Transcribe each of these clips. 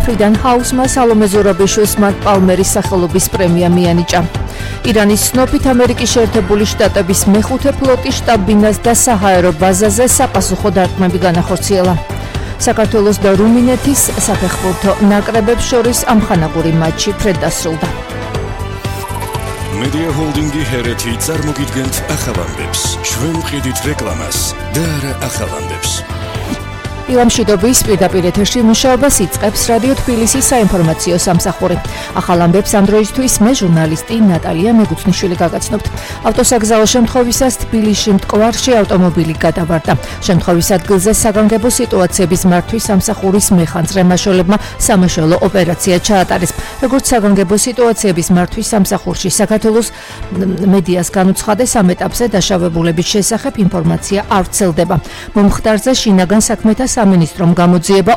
Freedom House-მა სალომე ზურაბიშვილს მარკ პალმერის სახელობის პრემია მიანიჭა. ირანის ცნობით ამერიკის შეერთებული შტატების მეხუთე ფლოტის შტაბ-ბინას და საჰაერო ბაზაზე საპასუხო დარტყმები განახორციელა. საქართველოს და რუმინეთის საფეხბურთო ნაკრებებს შორის ამხანაგური მატჩი ფრედ დასრულდა. Media Holding-ი ჰერეთი წარმოგიდგენთ ახალამბებს. ჩვენ ვყიდით რეკლამას და არა ახალამბებს. ილამშვიდობის პირდაპირ ეთერში მუშაობას იწყებს რადიო თბილისის საინფორმაციო სამსახური. ახალამბებს ამ დროისთვის მე ჟურნალისტი ნატალია მეგუცნიშვილი გაგაცნობთ. ავტოსაგზაო შემთხვევისას თბილისში მტკვარში ავტომობილი გადავარდა. შემთხვევის ადგილზე საგანგებო სიტუაციების მართვის სამსახურის მეხანძრე მაშველებმა სამაშველო ოპერაცია ჩაატარეს. როგორც საგანგებო სიტუაციების მართვის სამსახურში საქართველოს მედიას განუცხადეს ამ ეტაპზე დაშავებულების შესახებ ინფორმაცია არ ვრცელდება. მომხდარზე შინაგან საქმეთა სამინისტრომ გამოძიება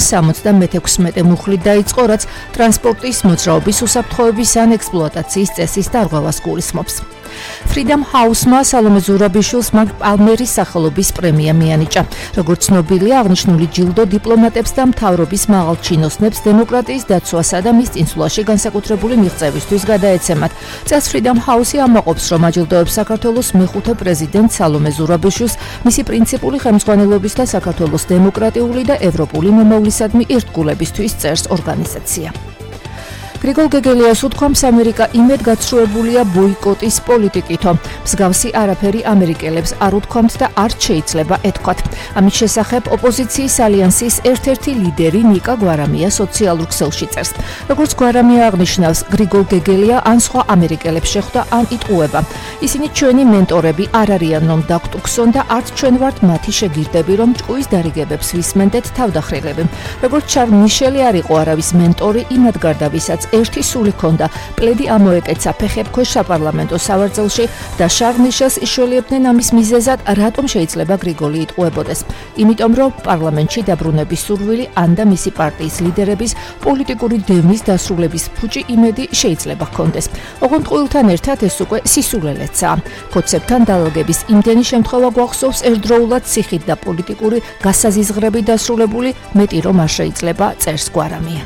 276 მუხლით დაიწყო, რაც ტრანსპორტის მოძრაობის უსაფრთხოების ან ექსპლუატაციის წესის დარღვევას გულისხმობს. Freedom House-მა სალომე ზურაბიშვილს მარკ პალმერის სახელობის პრემია მიანიჭა. როგორც ცნობილია, აღნიშნული ჯილდო დიპლომატებს და მთავრობის მაღალ ჩინოსნებს დემოკრატიის დაცვასა და მის წინსვლაში განსაკუთრებული მიღწევისთვის გადაეცემათ. წელს Freedom House-ი ამაყობს, რომ აჯილდოებს საქართველოს მეხუთე პრეზიდენტ სალომე ზურაბიშვილს მისი პრინციპული ხელმძღვანელობის და საქართველოს დემოკრატიული და ევროპული მომავლისადმი ერთგულებისთვის წერს ორგანიზაცია. გრიგოლ გეგელიას უთქვამს, ამერიკა იმედგაცრუებულია ბოიკოტის პოლიტიკითო. მსგავსი არაფერი ამერიკელებს არ უთქვამთ და არ შეიძლება ეთქვათ. ამის შესახებ ოპოზიციის ალიანსის ერთ-ერთი ლიდერი ნიკა გვარამია სოციალურ ქსელში წერს. როგორც გვარამია აღნიშნავს, გრიგოლ გეგელია ან სხვა ამერიკელებს შეხვდა ან იტყუება. ისინი ჩვენი მენტორები არ არიან, რომ დაგტუქსონ და არც ჩვენ ვართ მათი შეგირდები, რომ ჭკუის დარიგებებს ვისმენდეთ თავდახრილები. როგორც ჩარლ მიშელი არ იყო არავის მენტორი, იმად გარდა ვისაც ერთი სული ქონდა, პლედი ამოეკეცა ფეხებქვეშ საპარლამენტო სავარძელში და შარლ მიშელს იშველიებდნენ ამის მიზეზად, რატომ შეიძლება გრიგოლი იტყუებოდეს. იმიტომ, რომ პარლამენტში დაბრუნების სურვილი ან და მისი პარტიის ლიდერების პოლიტიკური დევნის დასრულების ფუჭი იმედი შეიძლება ჰქონდეს. ოღონდ ყვილთან ერთად ეს უკვე სისულელეცაა. კოცებთან დალაგების იმდენი შემთხვევა გვახსოვს ერთდროულად ციხით და პოლიტიკური გასაზიზღრებით დასრულებული, მეტი რომ არ შეიძლება, წერს გვარამია.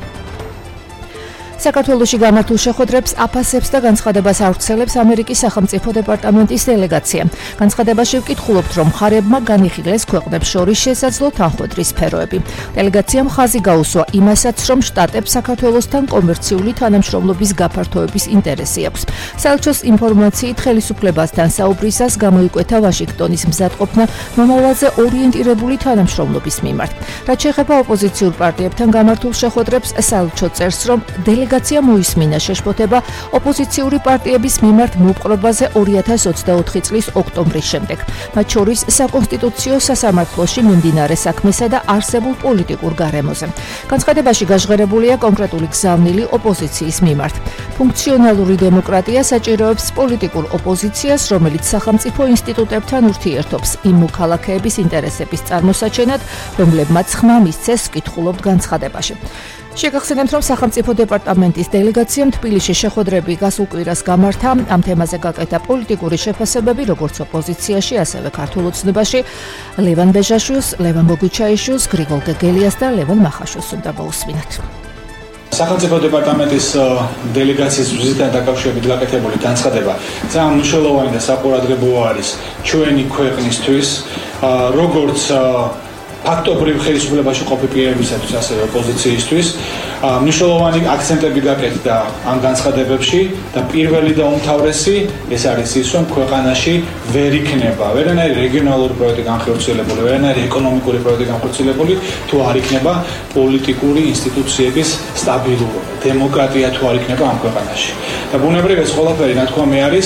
საქართველოში გამართულ შეხვედრებს აფასებს და განცხადებას არ ვრცელებს ამერიკის სახელმწიფო დეპარტამენტის დელეგაცია. განცხადებაში ვკითხულობთ, რომ მხარეებმა განიხილეს ქვეყნებს შორის შესაძლო თანხმედრის სფეროები. დელეგაციამ ხაზი გაუსვა იმასაც, რომ შტატებს საქართველოსთან კომერციული თანამშრომლობის გაფართოების ინტერესი აქვს. საელჩოს ინფორმაციით ხელისუფლებასთან საუბრისას გამოიკვეთა ვაშინგტონის მზადყოფნა მომავალზე ორიენტირებული თანამშრომლობის მიმართ. რაც შეეხება ოპოზიციურ პარტიებთან გამართულ შეხვედრებს, საელჩო წერს, რომ დელეგაცია მოისმინა შეშფოთება ოპოზიციური პარტიების მიმართ მოპყრობაზე 2024 წლის ოქტომბრის შემდეგ. მათ შორის საკონსტიტუციო სასამართლოში მიმდინარე საქმესა და არსებულ პოლიტიკურ გარემოზე. განცხადებაში გაჟღერებულია კონკრეტული გზავნილი ოპოზიციის მიმართ. ფუნქციონალური დემოკრატია საჭიროებს პოლიტიკურ ოპოზიციას, რომელიც სახელმწიფო ინსტიტუტებთან ურთიერთობს იმ მოქალაქეების ინტერესების წარმოსაჩენად, რომლებმაც ხმა მისცეს, ვკითხულობთ განცხადებაში. შეგახსენებთ, რომ სახელმწიფო დეპარტამენტის დელეგაციამ თბილისში შეხვედრები გასულ კვირას გამართა. ამ თემაზე გაკეთა პოლიტიკური შეფასებები, როგორც ოპოზიციაში, ასევე ქართულ ოცნებაში. ლევან ბეჟაშვილს, ლევან ბოგუჩაიშვილს, გრიგოლ გეგელიას და ლევან მახაშვილს უნდა მოусმინოთ. სახელმწიფო დეპარტამენტის დელეგაციის ვიზიტთან დაკავშირებით გაკეთებული განცხადება ძალიან მნიშვნელოვანი და საყურადღებო არის ჩვენი ქვეყნისთვის, როგორც ფაქტობრივ ხელისუფლებაში ყოფილი პირებისათვის, ასევე ოპოზიციისთვის. მნიშვნელოვანი აქცენტები გაკეთდა ამ განცხადებებში და პირველი და უმთავრესი ეს არის ის, რომ ქვეყანაში ვერ იქნება ვერანაირი რეგიონალური პროექტი განხორციელებული, ვერანაირი ეკონომიკური პროექტი განხორციელებული, თუ არ იქნება პოლიტიკური ინსტიტუციების სტაბილურობა, დემოკრატია თუ არ იქნება ამ ქვეყანაში. და ბუნებრივია ეს ყველაფერი ნათქვამი არის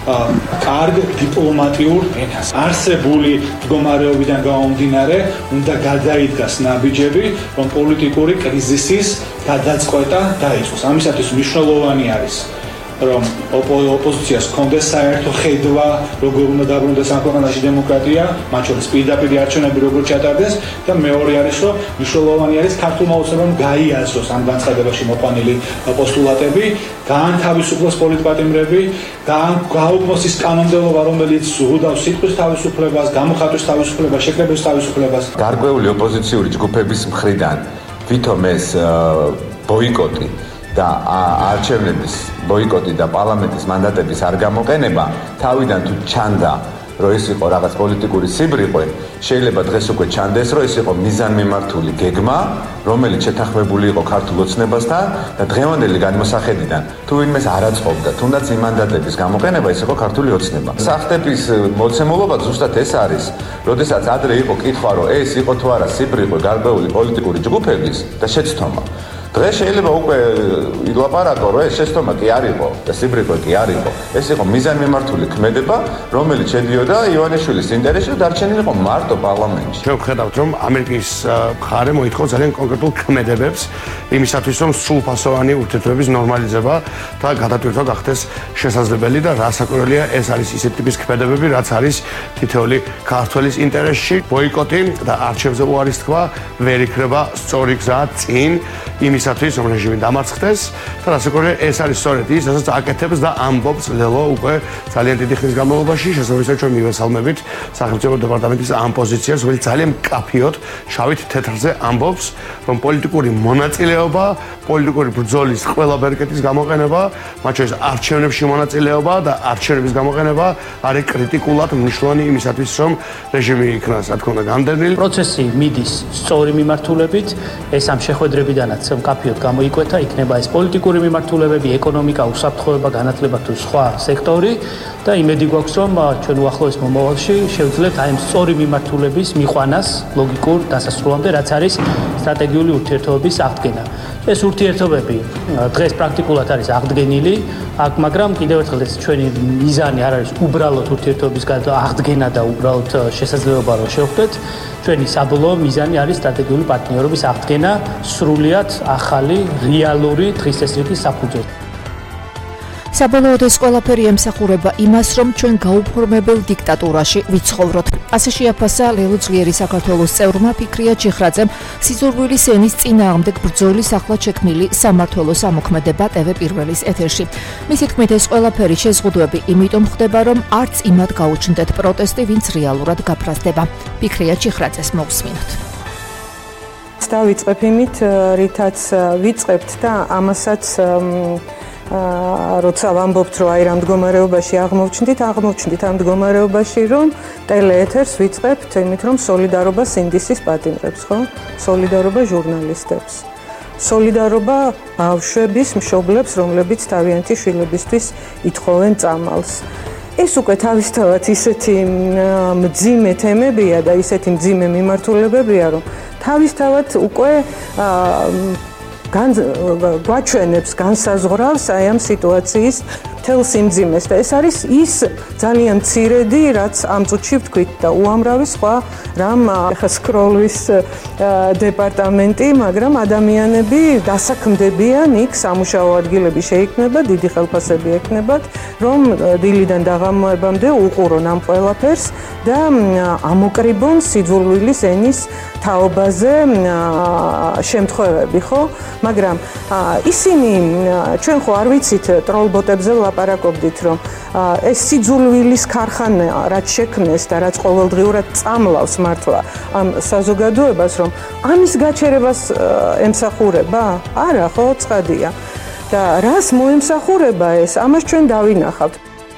კარგ დიპლომატიურ ენას. არსებული მდგომარეობიდან გამომდინარე, უნდა გადაიდგას ნაბიჯები, რომ პოლიტიკური კრიზისის გადაწყვეტა დაიწყოს. ამისათვის მნიშვნელოვანი არის, რომ ოპოზიციას ჰქონდეს საერთო ხედვა, როგორ უნდა დაბრუნდეს ამ ქვეყანაში დემოკრატია, მათ შორის პირდაპირ არჩევნები როგორ ჩატარდეს და მეორე არის, რომ მნიშვნელოვანი არის ქართულმა ოცნებამ გაიაზროს ამ განცხადებაში მოყვანილი პოსტულატები, გაანთავისუფლოს პოლიტპატიმრები, გააუქმოს ის კანონმდებლობა, რომელიც ზღუდავს სიტყვის თავისუფლებას, გამოხატვის თავისუფლებას, შეკრების თავისუფლებას. გარკვეული ოპოზიციური ჯგუფების მხრიდან თვითონ ეს ბოიკოტი და არჩევნების ბოიკოტი და პარლამენტის მანდატების არ გამოყენება თავიდან თუ ჩანდა რომ ეს იყო რაღაც პოლიტიკური სიბრიყვე, შეიძლება დღეს უკვე ჩანდეს, რომ ეს იყო მიზანმიმართული გეგმა, რომელიც შეთანხმებული იყო ქართულ ოცნებასთან და დღევანდელი გადმოსახედიდან თუ ვინმეს არ აწყობდა, თუნდაც იმ მანდატების გამოყენება, ეს იყო ქართული ოცნება. სახტების მოცემულობა ზუსტად ეს არის, როდესაც ადრე იყო კითხვა, რომ ეს იყო თუ არა სიბრიყვე გარკვეული პოლიტიკური ჯგუფების და შეცდომა. დღეს შეიძლება უკვე ილაპარაკო, რომ ეს შეცდომა კი არ იყო და სიბრიყვე კი არ იყო. ეს იყო მიზანმიმართული ქმედება, რომელიც შედიოდა ივანიშვილის ინტერესში და დარჩენილი იყო მარტო პარლამენტში. ჩვენ ვხედავთ, რომ ამერიკის მხარე მოითხოვს ძალიან კონკრეტულ ქმედებებს იმისათვის, რომ სრულფასოვანი ურთიერთობების ნორმალიზება და გადატვირთვა გახდეს შესაძლებელი და რასაკვირველია, ეს არის ისეთი ტიპის ქმედებები, რაც არის თითოეული ქართველის ინტერესში. ბოიკოტი და არჩევნებზე უარის თქვა ვერ იქნება სწორი გზა წინ იმისათვის, რომ რეჟიმი დამარცხდეს და რასაკვირველია, ეს არის სწორედ ის, რასაც აკეთებს და ამბობს ლელო უკვე ძალიან დიდი ხნის განმავლობაში, შესაბამისად ჩვენ მივესალმებით სახელმწიფო დეპარტამენტის ამ პოზიციას, რომელიც ძალიან მკაფიოდ შავით თეთრზე ამბობს, რომ პოლიტიკური მონაწილეობა, პოლიტიკური ბრძოლის ყველა ბერკეტის გამოყენება, მათ შორის არჩევნებში მონაწილეობა და არჩევნების გამოყენება არის კრიტიკულად მნიშვნელოვანი იმისათვის, რომ რეჟიმი იქნას, რა თქმა უნდა, გამდევნილი. პროცესი მიდის სწორი მიმართულებით, ეს ამ შეხვედრებიდანაც მკაფიოდ გამოიკვეთა, იქნება ეს პოლიტიკური მიმართულებები, ეკონომიკა, უსაფრთხოება, განათლება თუ სხვა სექტორი და იმედი გვაქვს, რომ ჩვენ უახლოეს მომავალში შევძლებთ აი ამ სწორი მიმართულების მიყვანას ლოგიკურ დასასრულამდე, რაც არის სტრატეგიული ურთიერთობების აღდგენა. ეს ურთიერთობები დღეს პრაქტიკულად არის აღდგენილი, მაგრამ კიდევ ერთხელ ეს ჩვენი მიზანი არ არის უბრალოდ ურთიერთობების აღდგენა და უბრალოდ შესაძლებლობა რომ შევხვდეთ. ჩვენი საბოლოო მიზანი არის სტრატეგიული პარტნიორობის აღდგენა სრულიად ახალი, რეალური დღის წესრიგის საფუძველზე. საბოლოოდ ეს ყველაფერი ემსახურება იმას, რომ ჩვენ გაუფორმებელ დიქტატურაში ვიცხოვროთ. ასე შეაფასა ლელო ძლიერი საქართველოს წევრმა ფიქრია ჩიხრაძემ სიძულვილის ენის წინააღმდეგ ბრძოლის ახლად შექმნილი სამმართველოს ამოქმედება TV პირველის ეთერში. მისი თქმით, ეს ყველაფერი შეზღუდვები იმიტომ ხდება, რომ არც იმად გაუჩნდეთ პროტესტი, ვინც რეალურად გაფრაზდება. ფიქრია ჩიხრაძეს მოვსმინოთ. დავიწყებ იმით, რითაც ვიწყებთ და ამასაც როცა ვამბობთ, რომ აი რა მდგომარეობაში აღმოჩნდით ამ მდგომარეობაში, რომ ტელეეთერს ვიწყებთ იმით, რომ სოლიდარობა სინდისის პატიმრებს, ხო? სოლიდარობა ჟურნალისტებს. სოლიდარობა ბავშვების მშობლებს, რომლებიც თავიანთი შვილებისთვის ითხოვენ წამალს. ეს უკვე თავისთავად ისეთი მძიმე თემებია და ისეთი მძიმე მიმართულებებია, რომ თავისთავად უკვე გვაჩვენებს განსაზღვრავს აი ამ სიტუაციის მთელ სიმძიმეს და ეს არის ის ძალიან მცირედი, რაც ამ წუთში ვთქვით და უამრავი სხვა რამ ახლა სკროლვის დეპარტამენტი, მაგრამ ადამიანები დასაქმდებიან იქ, სამუშაო ადგილები შეიქმნება, დიდი ხელფასები ექნებათ, რომ დილიდან დაღამოებამდე უყურონ ამ ყველაფერს და ამოკრიბონ სიძულვილის ენის თაობაზე შემთხვევები, ხო? მაგრამ ისინი ჩვენ ხო არ ვიცით ტროლბოტებზე ლაპარაკობდით, რომ ეს სიძულვილის ქარხანა რაც შექმნეს და რაც ყოველდღიურად წამლავს მართლა ამ საზოგადოებას, რომ ამის გაჩერებას ემსახურება? არა, ხო, ცხადია. და რას მოემსახურება ეს? ამას ჩვენ დავინახავთ.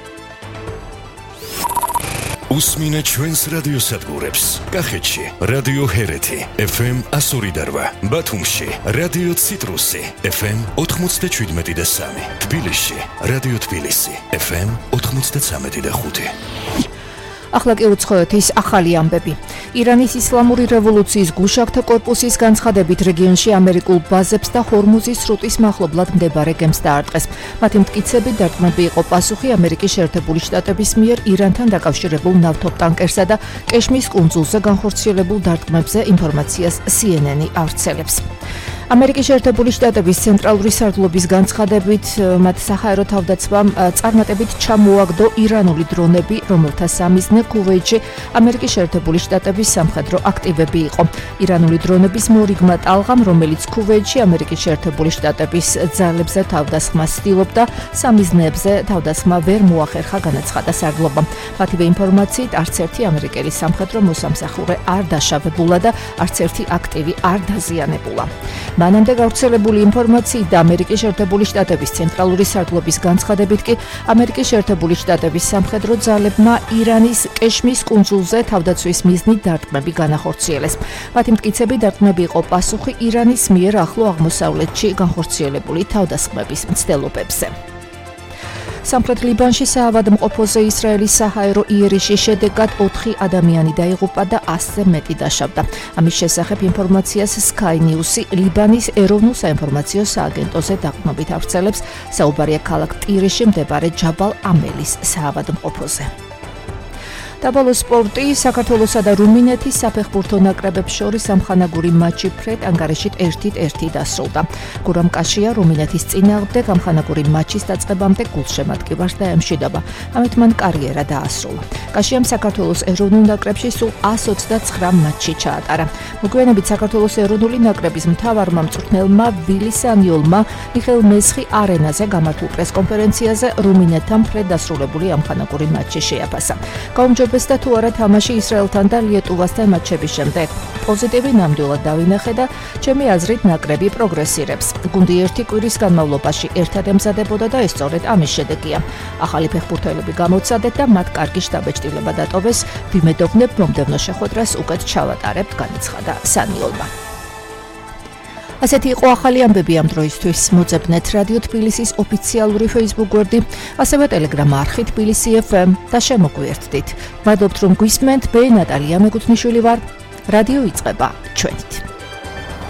უსმინე ჩვენს რადიოსადგურებს. კახეთში რადიო ჰერეთი FM 102.8, ბათუმში რადიო ციტრუსი FM 97.3, თბილისში რადიო თბილისი FM 93.5. ახლა კი უცხოეთის ახალი ამბები. ირანის ისლამური რევოლუციის გუშაგთა კორპუსის განცხადებით რეგიონში ამერიკულ ბაზებს და ჰორმუზის სრუტის მახლობლად მდებარე გემს დაარტყეს. მათი მტკიცებით დარტყმები იყო პასუხი ამერიკის შეერთებული შტატების მიერ ირანთან დაკავშირებულ ნავთობტანკერსა და კეშმის კუნძულზე განხორციელებულ დარტყმებზე ინფორმაციას CNN-ი ავრცელებს. ამერიკის შეერთებული შტატების ცენტრალური სარდლობის განცხადებით მათ საჰაერო თავდაცვამ წარმატებით ჩამოაგდო ირანული დრონები, რომელთა სამიზნე ქუვეითში ამერიკის შეერთებული შტატების სამხედრო აქტივები იყო. ირანული დრონების მორიგმა ტალღამ, რომელიც ქუვეითში ამერიკის შეერთებული შტატების ძალებზე თავდასხმას ცდილობდა, სამიზნეებზე თავდასხმა ვერ მოახერხა, განაცხადა სარდლობამ. მათივე ინფორმაციით, არც ერთი ამერიკელი სამხედრო მოსამსახურე არ დაშავებულა და არც ერთი აქტივი არ დაზიანებულა. მანამდე გავრცელებული ინფორმაციით და ამერიკის შეერთებული შტატების ცენტრალური სარდლობის განცხადებით კი ამერიკის შეერთებული შტატების სამხედრო ძალებმა ირანის კეშმის კუნძულზე თავდაცვის მიზნით დარტყმები განახორციელეს. მათი მტკიცები დარტყმები იყო პასუხი ირანის მიერ ახლო აღმოსავლეთში განხორციელებული თავდასხმების მცდელობებზე. სამხრეთ ლიბანში საავადმყოფოზე ისრაელის საჰაერო იერიშის შედეგად 4 ადამიანი დაიღუპა და 100-ზე მეტი დაშავდა. ამის შესახებ ინფორმაციას Sky News-ი ლიბანის ეროვნულ საინფორმაციო სააგენტოზე დაყრდნობით ავრცელებს. საუბარია ქალაქ ტირეში მდებარე ჯაბალ ამელის საავადმყოფოზე. დაბალო სპორტი საქართველოსა და რუმინეთის საფეხბურთო ნაკრებებს შორის ამხანაგური მატჩი ფრედ ანგარიშით 1-1 დასრულდა. გურამ კაშია რუმინეთის წინააღმდეგ ამხანაგური მატჩის დაწყებამდე გულშემატკივარს დაემშვიდობა. ამით მან კარიერა დაასრულა. კაშიამ საქართველოს ეროვნულ ნაკრებში სულ 129 მატჩი ჩაატარა. მოგვიანებით საქართველოს ეროვნული ნაკრების მთავარმა მწვრთნელმა ვილი სანიოლმა მიხეილ მესხი არენაზე გამართულ პრესკონფერენციაზე რუმინეთთან ფრედ დასრულებული ამხანაგური მატჩი შეაფასა. და თუ არა თამაში ისრაელთან და ლიეტუვასთან მატჩების შემდეგ. პოზიტივი ნამდვილად დავინახე და ჩემი აზრით ნაკრები პროგრესირებს. გუნდი 1 კვირის განმავლობაში ერთად ემზადებოდა და ეს სწორედ ამის შედეგია. ახალი ფეხბურთელები გამოცადეთ და მათ კარგი შტაბ-ეჭდილება დატოვეს. ვიმედოვნებ მომდევნო შეხვედრას უკეთ ჩავატარებთ, განაცხადა სანიოლმა. ასეთი იყო ახალი ამბები ამ დროისთვის. მოძებნეთ რადიო თბილისის ოფიციალური Facebook გვერდი, ასევე Telegram არხი თბილისი FM და შემოგვიერთდით. მადლობთ რომ გვისმენთ. მე ნატალია მეგუთნიშვილი ვარ. რადიო იწყება ჩვენით.